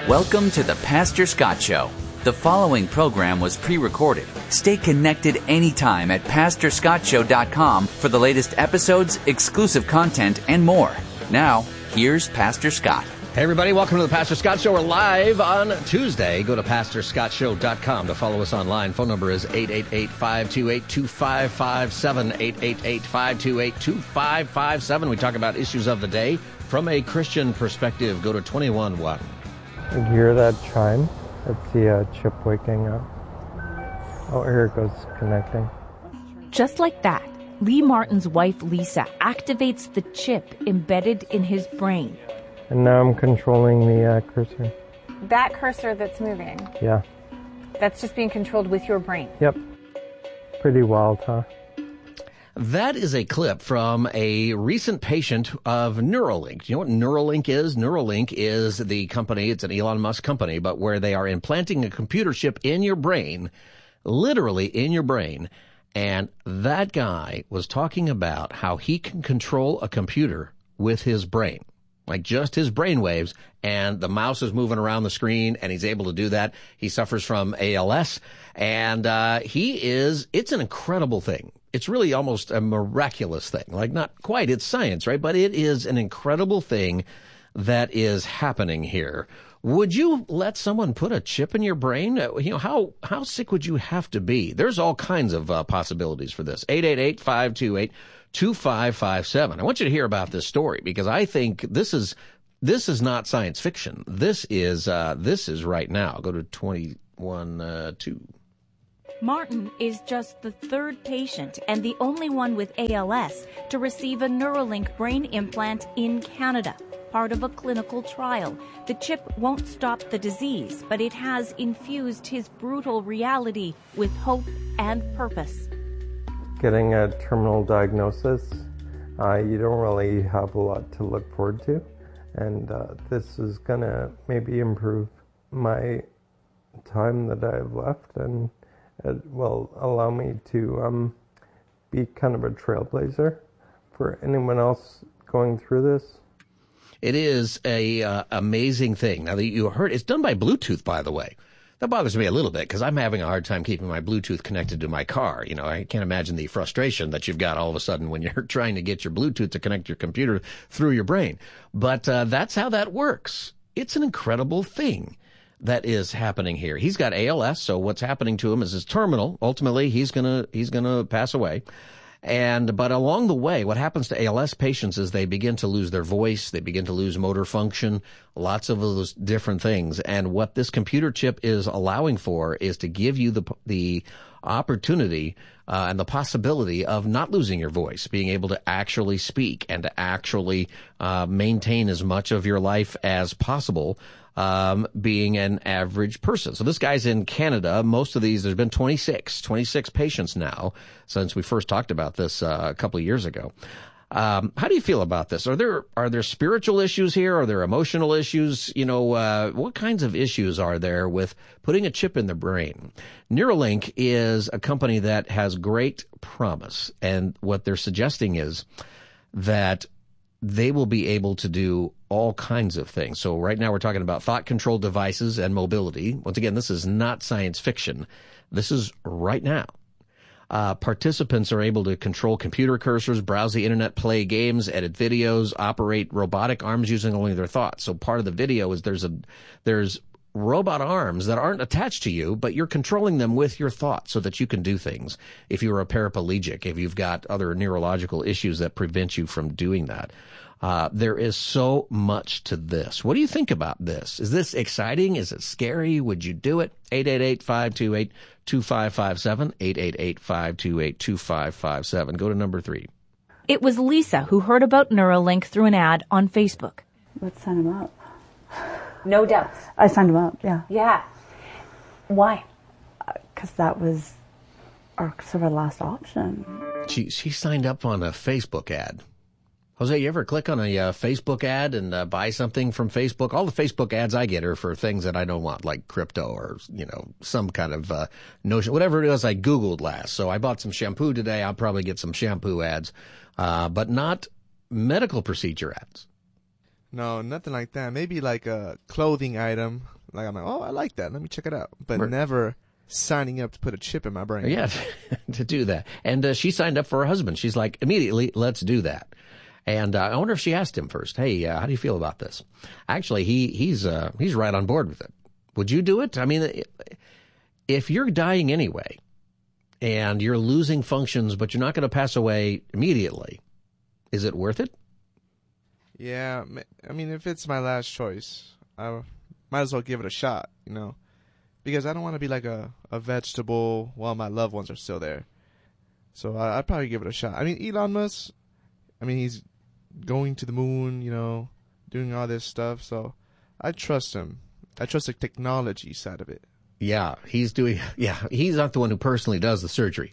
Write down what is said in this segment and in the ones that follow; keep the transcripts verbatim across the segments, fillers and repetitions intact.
Welcome to the Pastor Scott Show. The following program was pre-recorded. Stay connected anytime at pastor scott show dot com for the latest episodes, exclusive content, and more. Now, here's Pastor Scott. Hey, everybody. Welcome to the Pastor Scott Show. We're live on Tuesday. Go to pastor scott show dot com to follow us online. Phone number is eight eight eight, five two eight, two five five seven, eight eight eight, five two eight, two five five seven. We talk about issues of the day from a Christian perspective. Go to twenty-one one. You hear that chime? That's the uh, chip waking up. Oh, here it goes, connecting. Just like that, Lee Martin's wife, Lisa, activates the chip embedded in his brain. And now I'm controlling the uh, cursor. That cursor that's moving? Yeah. That's just being controlled with your brain? Yep. Pretty wild, huh? That is a clip from a recent patient of Neuralink. Do you know what Neuralink is? Neuralink is the company, it's an Elon Musk company, but where they are implanting a computer chip in your brain, literally in your brain. And that guy was talking about how he can control a computer with his brain, like just his brain waves, and the mouse is moving around the screen, and he's able to do that. He suffers from A L S, and uh, he is, it's an incredible thing. It's really almost a miraculous thing. Like, not quite, it's science, right? But it is an incredible thing that is happening here. Would you let someone put a chip in your brain? You know, how how sick would you have to be? There's all kinds of uh, possibilities for this. eight eight eight, five two eight, two five five seven. I want you to hear about this story because I think this is this is not science fiction. This is uh, this is right now. Go to twenty-one two. Martin is just the third patient and the only one with A L S to receive a Neuralink brain implant in Canada, part of a clinical trial. The chip won't stop the disease, but it has infused his brutal reality with hope and purpose. Getting a terminal diagnosis, uh, you don't really have a lot to look forward to. And uh, this is going to maybe improve my time that I've left, and it will allow me to um, be kind of a trailblazer for anyone else going through this. It is a uh, amazing thing. Now that you heard, it's done by Bluetooth, by the way. That bothers me a little bit because I'm having a hard time keeping my Bluetooth connected to my car. You know, I can't imagine the frustration that you've got all of a sudden when you're trying to get your Bluetooth to connect your computer through your brain. But uh, that's how that works. It's an incredible thing that is happening here. He's got A L S, so what's happening to him is his terminal. Ultimately, he's gonna he's gonna pass away. And but along the way, what happens to A L S patients is they begin to lose their voice, they begin to lose motor function, lots of those different things. And what this computer chip is allowing for is to give you the the opportunity uh, and the possibility of not losing your voice, being able to actually speak and to actually uh, maintain as much of your life as possible. Um, being an average person. So this guy's in Canada. Most of these, there's been twenty-six, twenty-six patients now since we first talked about this uh, a couple of years ago. Um, how do you feel about this? Are there are there spiritual issues here? Are there emotional issues? You know, uh, what kinds of issues are there with putting a chip in the brain? Neuralink is a company that has great promise, and what they're suggesting is that they will be able to do all kinds of things. So right now we're talking about thought-controlled devices and mobility. Once again, this is not science fiction. This is right now. Uh, participants are able to control computer cursors, browse the internet, play games, edit videos, operate robotic arms using only their thoughts. So part of the video is there's a there's robot arms that aren't attached to you, but you're controlling them with your thoughts so that you can do things. If you're a paraplegic, if you've got other neurological issues that prevent you from doing that. Uh, there is so much to this. What do you think about this? Is this exciting? Is it scary? Would you do it? eight eight eight, five two eight, two five five seven, eight eight eight, five two eight, two five five seven. Go to number three. It was Lisa who heard about Neuralink through an ad on Facebook. Let's sign him up. No doubts. I signed him up, yeah. Yeah. Why? Because uh, that was our sort of last option. She, she signed up on a Facebook ad. Jose, you ever click on a uh, Facebook ad and uh, buy something from Facebook? All the Facebook ads I get are for things that I don't want, like crypto or, you know, some kind of uh, notion, whatever it is I Googled last. So I bought some shampoo today. I'll probably get some shampoo ads, uh, but not medical procedure ads. No, nothing like that. Maybe like a clothing item, Like I'm like, oh, I like that. Let me check it out. But We're- never signing up to put a chip in my brain. Yeah, to do that. And uh, she signed up for her husband. She's like, immediately, let's do that. And uh, I wonder if she asked him first, hey, uh, how do you feel about this? Actually, he he's uh, he's right on board with it. Would you do it? I mean, if you're dying anyway and you're losing functions, but you're not going to pass away immediately, is it worth it? Yeah, I mean, if it's my last choice, I might as well give it a shot, you know, because I don't want to be like a, a vegetable while my loved ones are still there. So I, I'd probably give it a shot. I mean, Elon Musk, I mean, he's going to the moon, you know, doing all this stuff. So I trust him. I trust the technology side of it. Yeah, he's doing, yeah, he's not the one who personally does the surgery.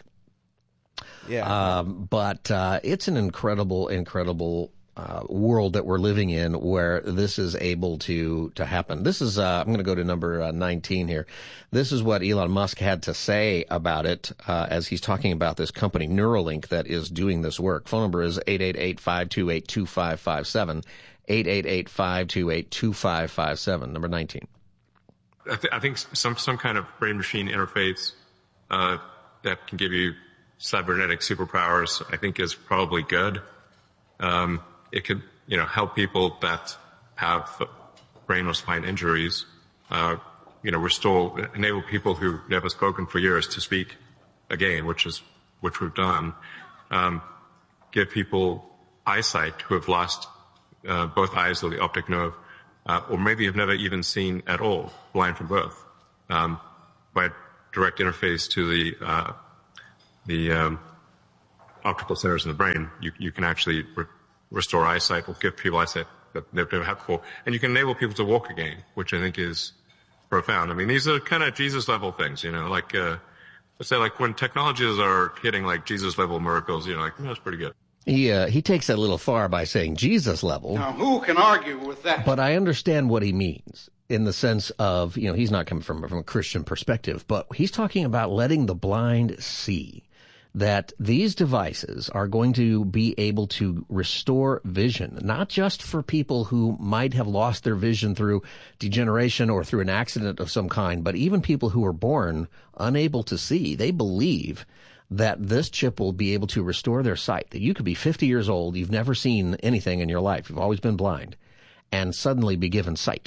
Yeah. Um, but uh, it's an incredible, incredible uh, world that we're living in where this is able to to happen. This is, uh, I'm going to go to number uh, nineteen here. This is what Elon Musk had to say about it uh, as he's talking about this company, Neuralink, that is doing this work. Phone number is eight eight eight, five two eight, two five five seven, eight eight eight, five two eight, two five five seven, number nineteen. I, th- I think some some kind of brain-machine interface uh, that can give you cybernetic superpowers, I think, is probably good. Um, it could, you know, help people that have brain or spine injuries. Uh, you know, restore, enable people who've never spoken for years to speak again, which is which we've done. Um, give people eyesight who have lost uh, both eyes or the optic nerve. Uh, or maybe have never even seen at all, blind from birth, um, by direct interface to the uh, the um, optical centers in the brain. You, you can actually re- restore eyesight or give people eyesight that they've never had before, and you can enable people to walk again, which I think is profound. I mean, these are kind of Jesus level things, you know, like uh, let's say like when technologies are hitting like Jesus level miracles, you know, like, oh, that's pretty good. He uh, he takes that a little far by saying Jesus level. Now, who can argue with that? But I understand what he means in the sense of, you know, he's not coming from, from a Christian perspective, but he's talking about letting the blind see that these devices are going to be able to restore vision, not just for people who might have lost their vision through degeneration or through an accident of some kind, but even people who are born unable to see. They believe that this chip will be able to restore their sight, that you could be fifty years old, you've never seen anything in your life, you've always been blind, and suddenly be given sight.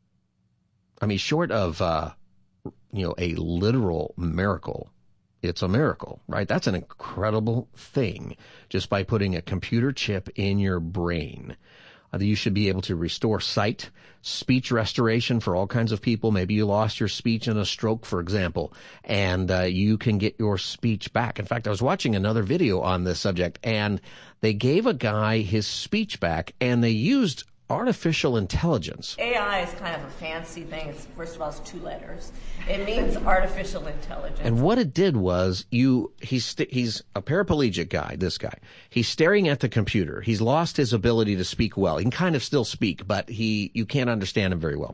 I mean, short of, uh, you know, a literal miracle, it's a miracle, right? That's an incredible thing just by putting a computer chip in your brain. Uh, you should be able to restore sight, speech restoration for all kinds of people. Maybe you lost your speech in a stroke, for example, and uh, you can get your speech back. In fact, I was watching another video on this subject, and they gave a guy his speech back, and they used artificial intelligence. A I is kind of a fancy thing. It's, first of all, it's two letters. It means artificial intelligence. And what it did was, you he's st- he's a paraplegic guy, this guy. He's staring at the computer. He's lost his ability to speak well. He can kind of still speak, but he you can't understand him very well.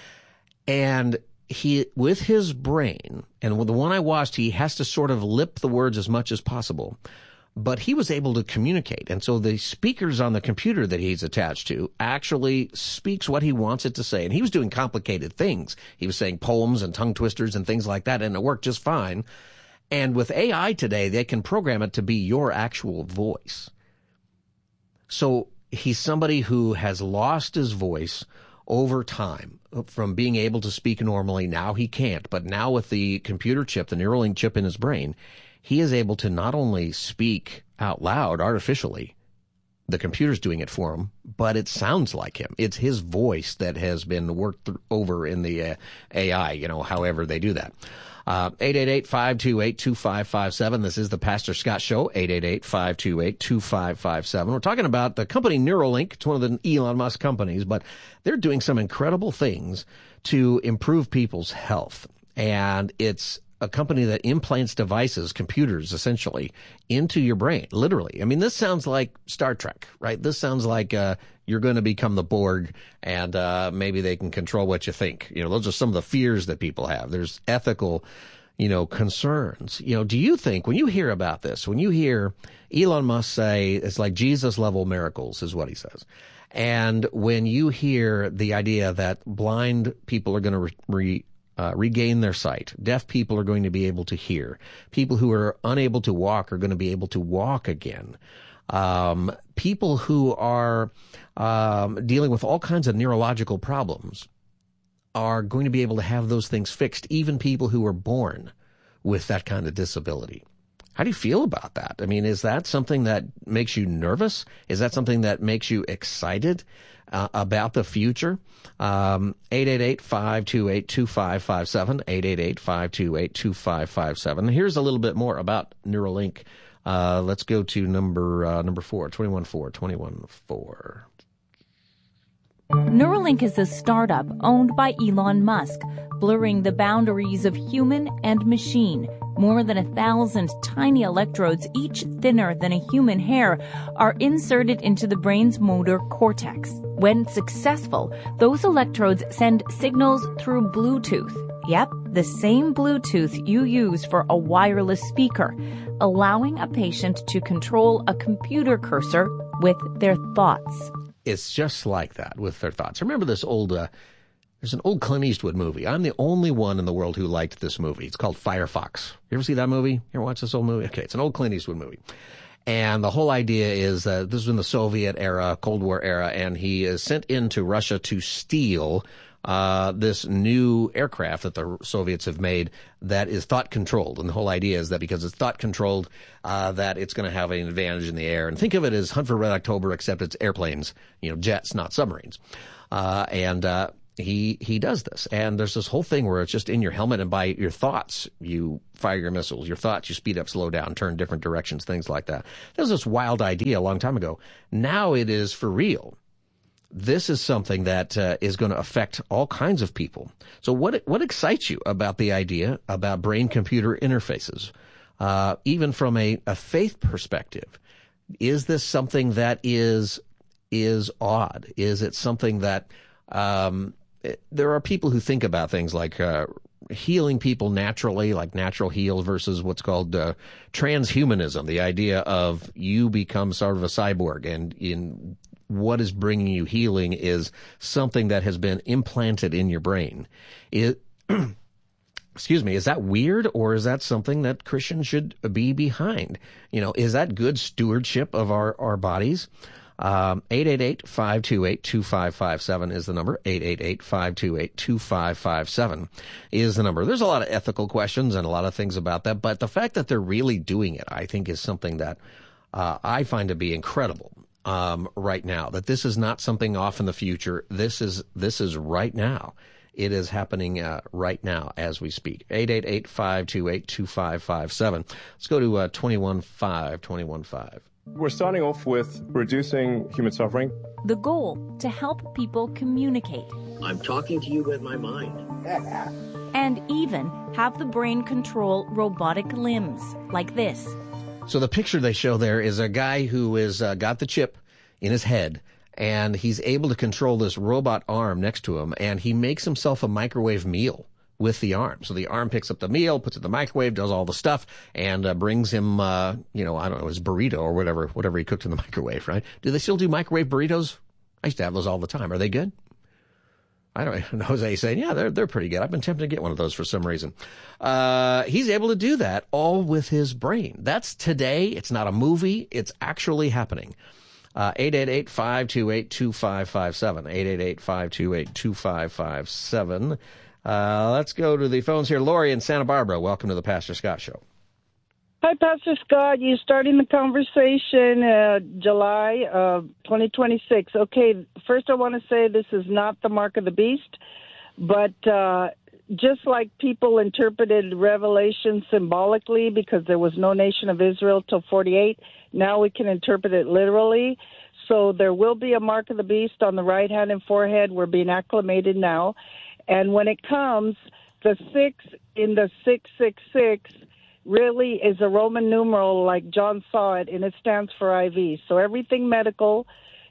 And he, with his brain, and with the one I watched, he has to sort of lip the words as much as possible. But he was able to communicate. And so the speakers on the computer that he's attached to actually speaks what he wants it to say. And he was doing complicated things. He was saying poems and tongue twisters and things like that, and it worked just fine. And with A I today, they can program it to be your actual voice. So he's somebody who has lost his voice over time from being able to speak normally. Now he can't. But now with the computer chip, the Neuralink chip in his brain, he is able to not only speak out loud artificially, the computer's doing it for him, but it sounds like him. It's his voice that has been worked th- over in the uh, A I, you know, however they do that. Uh, eight eight eight, five two eight, two five five seven. This is the Pastor Scott Show, eight eight eight, five two eight, two five five seven. We're talking about the company Neuralink. It's one of the Elon Musk companies, but they're doing some incredible things to improve people's health. And it's a company that implants devices, computers essentially, into your brain, literally. I mean, this sounds like Star Trek, right? This sounds like uh, you're going to become the Borg, and uh, maybe they can control what you think. You know, those are some of the fears that people have. There's ethical, you know, concerns. You know, do you think, when you hear about this, when you hear Elon Musk say it's like Jesus-level miracles is what he says, And when you hear the idea that blind people are going to re, re, uh, regain their sight, deaf people are going to be able to hear, people who are unable to walk are going to be able to walk again, um, people who are um, dealing with all kinds of neurological problems are going to be able to have those things fixed, even people who are born with that kind of disability. How do you feel about that? I mean, is that something that makes you nervous? Is that something that makes you excited uh, about the future? Um, eight eight eight, five two eight, two five five seven, eight eight eight, five two eight, two five five seven. Here's a little bit more about Neuralink. Uh, let's go to number uh, number four, twenty-one four, twenty-one four. Neuralink is a startup owned by Elon Musk, blurring the boundaries of human and machine. More than a thousand tiny electrodes, each thinner than a human hair, are inserted into the brain's motor cortex. When successful, those electrodes send signals through Bluetooth. Yep, the same Bluetooth you use for a wireless speaker, allowing a patient to control a computer cursor with their thoughts. It's just like that with their thoughts. Remember this old, uh, there's an old Clint Eastwood movie. I'm the only one in the world who liked this movie. It's called Firefox. You ever see that movie? You ever watch this old movie? Okay, it's an old Clint Eastwood movie. And the whole idea is that this was in the Soviet era, Cold War era, and he is sent into Russia to steal uh, this new aircraft that the Soviets have made that is thought controlled. And the whole idea is that because it's thought controlled, uh, that it's going to have an advantage in the air. And think of it as Hunt for Red October, except it's airplanes, you know, jets, not submarines. Uh, and, uh, he, he does this. And there's this whole thing where it's just in your helmet, and by your thoughts, you fire your missiles. Your thoughts, you speed up, slow down, turn different directions, things like that. There was this wild idea a long time ago. Now it is for real. This is something that uh, is going to affect all kinds of people. So what what excites you about the idea about brain-computer interfaces, uh, even from a, a faith perspective? Is this something that is is odd? Is it something that um, it, there are people who think about things like uh, healing people naturally, like natural heal, versus what's called uh, transhumanism, the idea of you become sort of a cyborg, and in what is bringing you healing is something that has been implanted in your brain. It, excuse me, is that weird, or is that something that Christians should be behind? You know, is that good stewardship of our, our bodies? Um, eight eight eight, five two eight, two five five seven is the number. eight eight eight, five two eight, two five five seven is the number. There's a lot of ethical questions and a lot of things about that, but the fact that they're really doing it, I think, is something that uh, I find to be incredible. Um, right now, that this is not something off in the future. This is this is right now. It is happening uh, right now as we speak. eight eight eight, five two eight, two five five seven. Let's go to uh, twenty-one five, twenty-one five. We're starting off with reducing human suffering. The goal, to help people communicate. I'm talking to you with my mind. And even have the brain control robotic limbs, like this. So the picture they show there is a guy who is uh, got the chip in his head, and he's able to control this robot arm next to him, and he makes himself a microwave meal with the arm. So the arm picks up the meal, puts it in the microwave, does all the stuff, and uh, brings him, uh, you know, I don't know, his burrito or whatever, whatever he cooked in the microwave, right? Do they still do microwave burritos? I used to have those all the time. Are they good? I don't know. Jose saying, yeah, they're they're pretty good. I've been tempted to get one of those for some reason. Uh, he's able to do that all with his brain. That's today. It's not a movie. It's actually happening. Uh, eight eight eight, five two eight, two five five seven. eight eight eight, five two eight, two five five seven. Uh, let's go to the phones here. Lori in Santa Barbara. Welcome to the Pastor Scott Show. Hi, Pastor Scott. You're starting the conversation uh, July of twenty twenty-six. Okay, first I want to say this is not the mark of the beast, but uh, just like people interpreted Revelation symbolically because there was no nation of Israel till forty-eight, now we can interpret it literally. So there will be a mark of the beast on the right hand and forehead. We're being acclimated now. And when it comes, the six in the six six six really is a Roman numeral like John saw it, and it stands for I V. So everything medical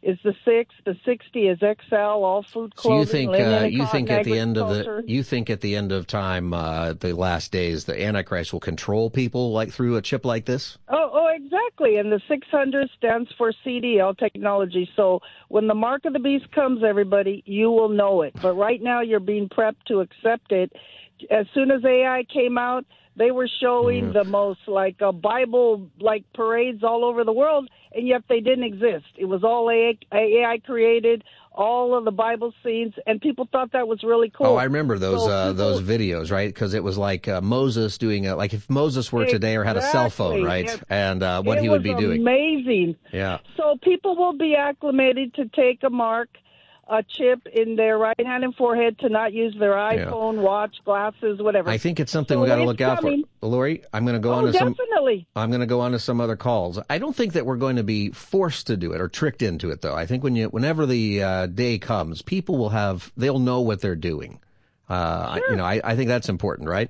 is the six. The sixty is X L, all food, clothing, So you think linen, uh, and you cotton think at the end of the agriculture. you think at the end of time, uh, the last days, the Antichrist will control people like through a chip like this? Oh, oh, exactly. And the six hundred stands for C D L technology. So when the mark of the beast comes, everybody, you will know it. But right now, you're being prepped to accept it. As soon as A I came out, they were showing Yeah. the most like uh, Bible like parades all over the world, and yet they didn't exist. It was all A I, A I created, all of the Bible scenes, and people thought that was really cool. Oh, I remember those So uh, people- those videos, right? Because it was like uh, Moses doing a, like if Moses were today or had a cell phone, Exactly. right? It- And uh, what it he would was be doing. Amazing. Yeah. So people will be acclimated to take a mark, a chip in their right hand and forehead to not use their iPhone, watch, glasses, whatever. I think it's something So we got to it's look out coming. for. Lori, I'm going to go Oh, on to some. definitely. I'm going to go on to some other calls. I don't think that we're going to be forced to do it or tricked into it, though. I think when you, whenever the uh, day comes, people will have, they'll know what they're doing. Uh, Sure. You know, I, I think that's important, right?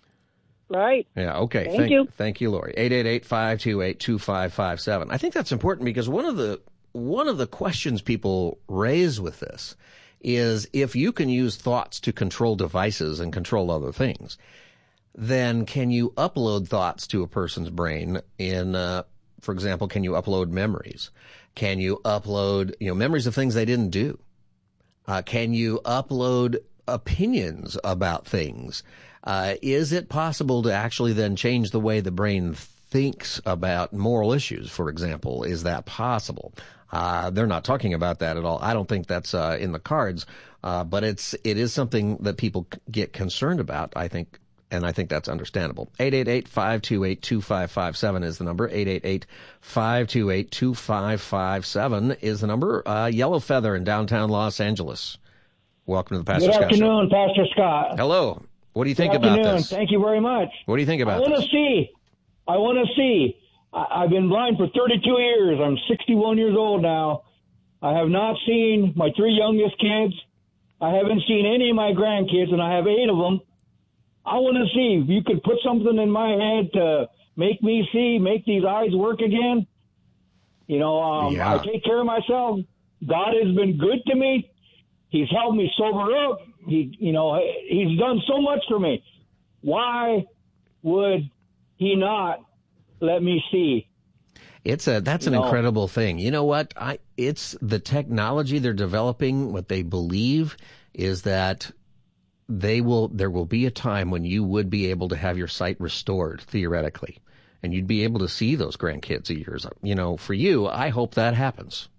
Right. Yeah. Okay. Thank thank you. Thank you, Lori. eight eight eight, five two eight, two five five seven. I think that's important because one of the one of the questions people raise with this is if you can use thoughts to control devices and control other things, then can you upload thoughts to a person's brain in, uh, for example, can you upload memories? Can you upload, you know, memories of things they didn't do? Uh, can you upload opinions about things? Uh, is it possible to actually then change the way the brain thinks about moral issues, for example? Is that possible? Uh, they're not talking about that at all. I don't think that's uh, in the cards, uh, but it's it is something that people c- get concerned about, I think, and I think that's understandable. eight eight eight, five two eight, two five five seven is the number. eight eight eight, five two eight, two five five seven is the number. Uh, Yellow Feather in downtown Los Angeles. Welcome to the Pastor Good Scott Show. afternoon, Pastor Scott. Hello. What do you think Good about afternoon. this? Thank you very much. What do you think I about want this? to see. I want to see. I, I've been blind for thirty-two years. I'm sixty-one years old now. I have not seen my three youngest kids. I haven't seen any of my grandkids, and I have eight of them. I want to see if you could put something in my head to make me see, make these eyes work again. You know, um, Yeah. I take care of myself. God has been good to me. He's helped me sober up. He, you know, he's done so much for me. Why would he not let me see? It's a that's an You know. incredible thing. You know what? I it's the technology they're developing. What they believe is that they will there will be a time when you would be able to have your sight restored theoretically, and you'd be able to see those grandkids of yours. You know, for you, I hope that happens.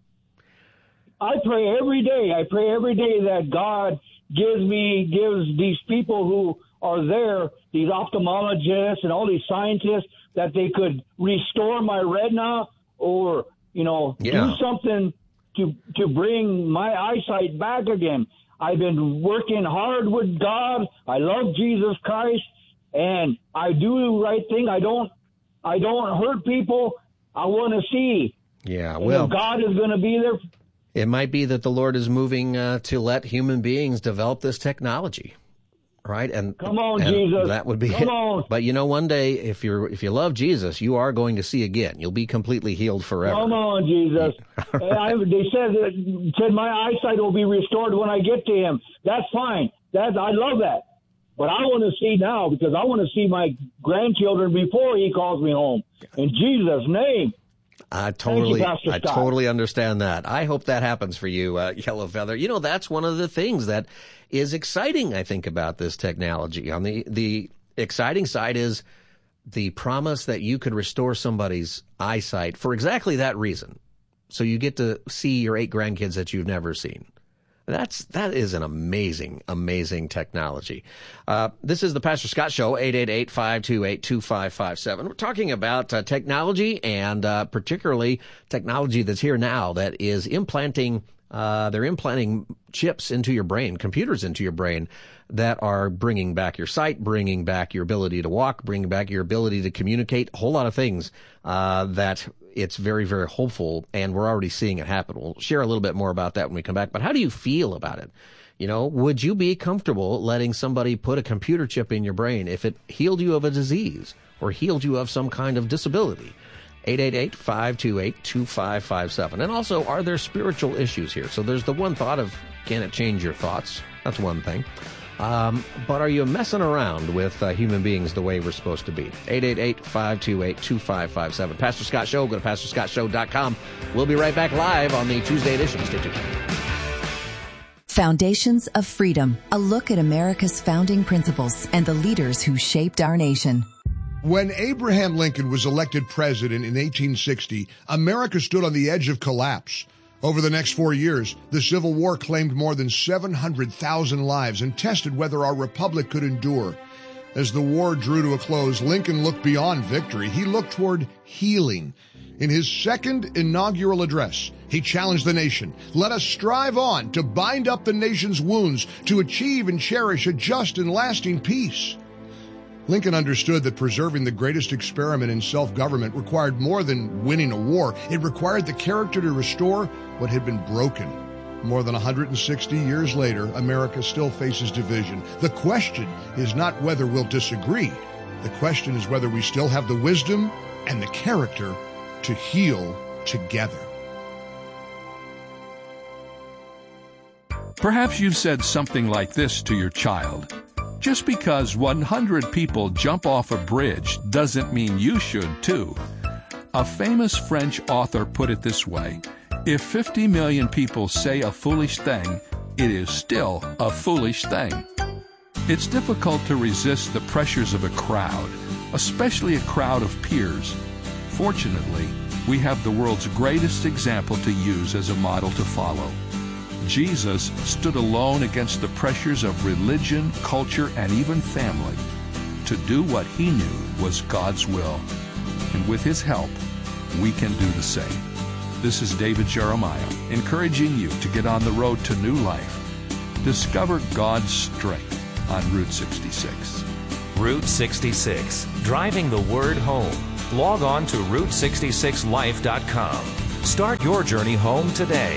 I pray every day. I pray every day that God gives me, gives these people who are there, these ophthalmologists and all these scientists, that they could restore my retina or, you know, Yeah. do something to to bring my eyesight back again. I've been working hard with God. I love Jesus Christ, and I do the right thing. I don't, I don't hurt people. I want to see. Yeah, And well, if God is going to be there. it might be that the Lord is moving uh, to let human beings develop this technology, right? And Come on, and Jesus. that would be Come it. on. But you know, one day, if you're if you love Jesus, you are going to see again. You'll be completely healed forever. Come on, Jesus. And I, they said that, said my eyesight will be restored when I get to Him. That's fine. That's I love that. But I want to see now because I want to see my grandchildren before He calls me home. In Jesus' name. I totally, Thank you, Pastor I Scott. totally understand that. I hope that happens for you, uh, Yellow Feather. You know, that's one of the things that is exciting, I think, about this technology. On the, the exciting side is the promise that you could restore somebody's eyesight for exactly that reason. So you get to see your eight grandkids that you've never seen. That's, that is an amazing, amazing technology. Uh, this is the Pastor Scott Show, eight eight eight, five two eight, two five five seven. We're talking about uh, technology and uh, particularly technology that's here now that is implanting, uh, they're implanting chips into your brain, computers into your brain that are bringing back your sight, bringing back your ability to walk, bringing back your ability to communicate, a whole lot of things uh, that it's very, very hopeful, and we're already seeing it happen. We'll share a little bit more about that when we come back. But how do you feel about it? You know, would you be comfortable letting somebody put a computer chip in your brain if it healed you of a disease or healed you of some kind of disability? eight eight eight, five two eight, two five five seven. And also, are there spiritual issues here? So there's the one thought of, can it change your thoughts? That's one thing. Um, but are you messing around with uh, human beings the way we're supposed to be? eight eight eight, five two eight, two five five seven. Pastor Scott Show. Go to pastor scott show dot com. We'll be right back live on the Tuesday edition. Stay tuned. Foundations of Freedom, a look at America's founding principles and the leaders who shaped our nation. When Abraham Lincoln was elected president in eighteen sixty, America stood on the edge of collapse. Over the next four years, the Civil War claimed more than seven hundred thousand lives and tested whether our republic could endure. As the war drew to a close, Lincoln looked beyond victory. He looked toward healing. In his second inaugural address, he challenged the nation. Let us strive on to bind up the nation's wounds, to achieve and cherish a just and lasting peace. Lincoln understood that preserving the greatest experiment in self-government required more than winning a war. It required the character to restore what had been broken. More than one hundred sixty years later, America still faces division. The question is not whether we'll disagree. The question is whether we still have the wisdom and the character to heal together. Perhaps you've said something like this to your child. Just because one hundred people jump off a bridge doesn't mean you should too. A famous French author put it this way: if fifty million people say a foolish thing, it is still a foolish thing. It's difficult to resist the pressures of a crowd, especially a crowd of peers. Fortunately, we have the world's greatest example to use as a model to follow. Jesus stood alone against the pressures of religion, culture, and even family to do what he knew was God's will. And with his help, we can do the same. This is David Jeremiah, encouraging you to get on the road to new life. Discover God's strength on Route sixty-six. Route sixty-six, driving the word home. Log on to route sixty-six life dot com. Start your journey home today.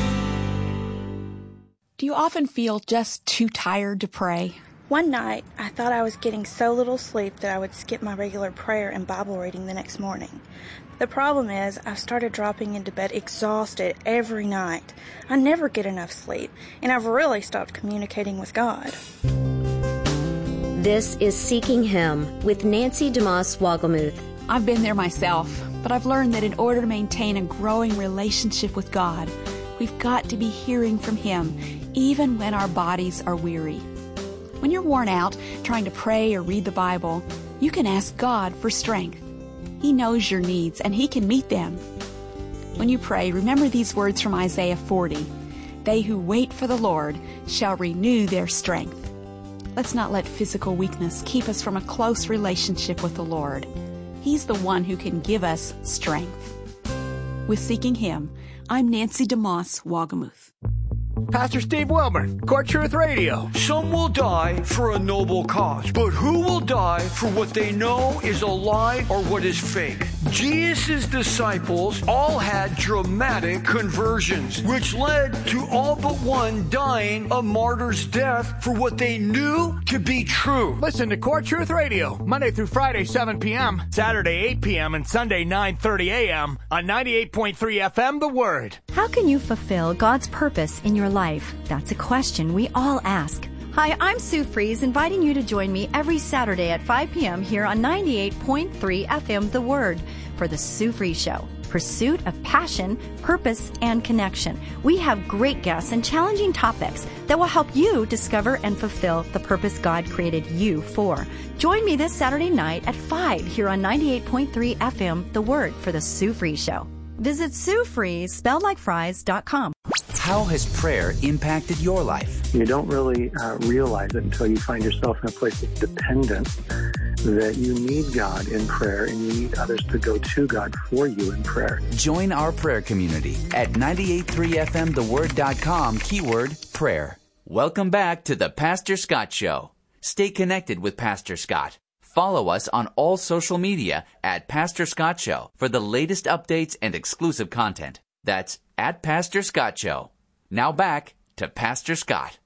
Do you often feel just too tired to pray? One night, I thought I was getting so little sleep that I would skip my regular prayer and Bible reading the next morning. The problem is, I've started dropping into bed exhausted every night. I never get enough sleep, and I've really stopped communicating with God. This is Seeking Him with Nancy DeMoss Wogelmuth. I've been there myself, but I've learned that in order to maintain a growing relationship with God, we've got to be hearing from Him, even when our bodies are weary. When you're worn out trying to pray or read the Bible, you can ask God for strength. He knows your needs, and He can meet them. When you pray, remember these words from Isaiah forty. They who wait for the Lord shall renew their strength. Let's not let physical weakness keep us from a close relationship with the Lord. He's the one who can give us strength. With Seeking Him, I'm Nancy DeMoss Wogelmuth. Pastor Steve Wilburn, Core Truth Radio. Some will die for a noble cause, but who will die for what they know is a lie or what is fake? Jesus' disciples all had dramatic conversions, which led to all but one dying a martyr's death for what they knew to be true. Listen to Core Truth Radio, Monday through Friday, seven p.m., Saturday, eight p.m., and Sunday, nine thirty a.m. on ninety-eight point three F M, The Word. How can you fulfill God's purpose in your life? That's a question we all ask. Hi, I'm Sue Fries, inviting you to join me every Saturday at five p.m. here on ninety-eight point three F M The Word for the Sue Fries Show. Pursuit of passion, purpose, and connection. We have great guests and challenging topics that will help you discover and fulfill the purpose God created you for. Join me this Saturday night at five here on ninety-eight point three F M The Word for the Sue Fries Show. Visit Sue Fries, spelled like fries dot com. How has prayer impacted your life? You don't really uh, realize it until you find yourself in a place of dependence, that you need God in prayer and you need others to go to God for you in prayer. Join our prayer community at ninety-eight point three F M the word dot com, keyword prayer. Welcome back to the Pastor Scott Show. Stay connected with Pastor Scott. Follow us on all social media at Pastor Scott Show for the latest updates and exclusive content. That's at Pastor Scott Show. Now back to Pastor Scott.